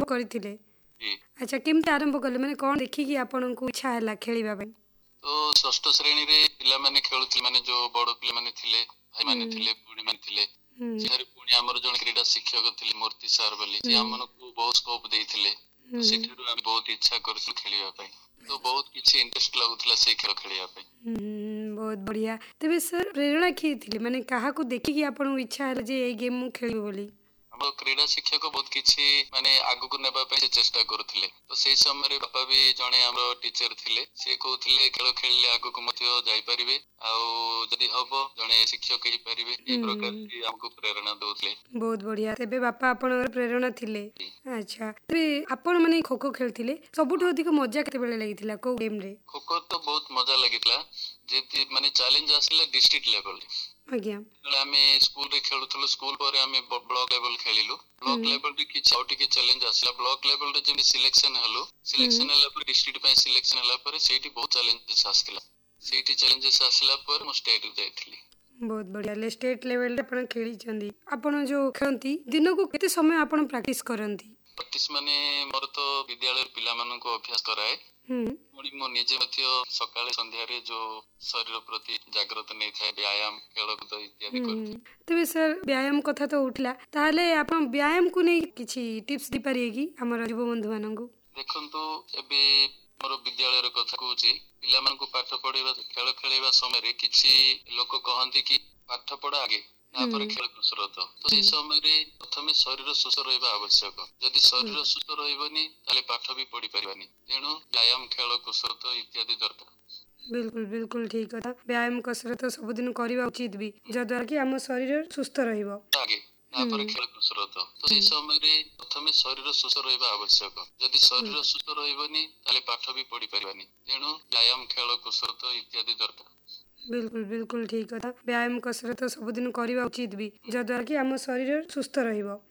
आरंभ करथिले जी। अच्छा केमती आरंभ कले माने कोन देखिकी आपनकु इच्छा हैला खेलिबा पई तो षष्ठ श्रेणी रे पिला माने खेलुथिले माने जो बड़ पिला माने थिले भाई माने हम्म थिले बुढ़ी माने थिले हम्म सेठारे पुणी हमर जण क्रीडा शिक्षक थिले मूर्ति सर बोली जे हम्म हमनको बहुत स्कोप देइथिले तो हम्म सेठारु हम बहुत इच्छा करथि खेलिबा पई तो बहुत किछि इंटरेस्ट लागुथला से खेल खेलिबा पई बहुत बढ़िया तेबे सर प्रेरणा किए थिले माने काहाकू देखिकी आपन इच्छा हैला जे ए गेम मु खेलिबो बोली हम क्रीडा शिक्षक बहुत किछि माने आगु को नेबा पे चेष्टा करथिले तो सेई समय रे बापा भी जणे हमर टीचर थिले से कहउथिले खेल खेलले आगु को मथियो जाई परिबे आ जदी हबो जणे शिक्षक हेई परिबे ए प्रकार हम्म की हमको प्रेरणा दउथिले बहुत बढ़िया तेबे बापा आपन प्रेरणा थिले अच्छा तेबे आपन माने खो खो खेलथिले सबुठो अधिक मजा केते बेले लागिथिला को गेम रे खो खो तो बहुत मजा लागितला जेती माने चैलेंज आसले डिस्ट्रिक्ट लेवल आज्ञा आमे स्कूल रे खेलुथलो स्कूल पर आमे ब्लॉक लेवल खेलिलु ब्लॉक हम्म लेवल रे किछ आउट के चैलेंज आसला ब्लॉक लेवल रे जेमी सिलेक्शन हलो हम्म सिलेक्शन हला पर डिस्ट्रिक्ट पे सिलेक्शन हला पर सेठी बहुत चैलेंजेस आसला सेठी चैलेंजेस आसला पर मो स्टेट रे जाइथिली बहुत बढ़िया ले स्टेट लेवल रे आपण खेली चंदी आपण जो खेलंती दिन को केते समय आपण प्रैक्टिस करंती प्रैक्टिस माने मोर तो विद्यालय पिला मानन को अभ्यास कराए हम्म पुणी मो निजे मथियो सकाळे संध्या रे जो शरीर प्रति जागृत नै थाए व्यायाम खेलकूद इत्यादि करथि तेबे सर व्यायाम कथा तो उठला ताले आपण व्यायाम को नै किछि टिप्स दी पारिए कि हमर युवा बंधु माननकु देखंतु एबे मोर विद्यालय रे कथा कहूची पिला मान को पाठ पढेबा खेल खेलेबा समय रे किछि लोक कहंती कि पाठ पढा आगे तापर खेल कसरत तो से समय रे प्रथमे शरीर सुस्थ रहबा आवश्यक जदि शरीर सुस्थ रहबनी ताले पाठ भी पढी परिबानी तेणु व्यायाम खेल कसरत इत्यादि दरकार बिल्कुल बिल्कुल ठीक कथा व्यायाम कसरत सब दिन करबा उचित भी जद्वारा कि हम शरीर सुस्थ रहइबो आगे तापर खेल कसरत तो से समय रे प्रथमे शरीर सुस्थ रहबा आवश्यक जदि शरीर सुस्थ रहबनी ताले पाठ भी पढी परिबानी तेणु व्यायाम खेल कसरत इत्यादि दरकार बिल्कुल बिल्कुल ठीक कथा व्यायाम कसरत सब दिन करबा उचित भी जद्वारा कि हम शरीर सुस्थ रहइबो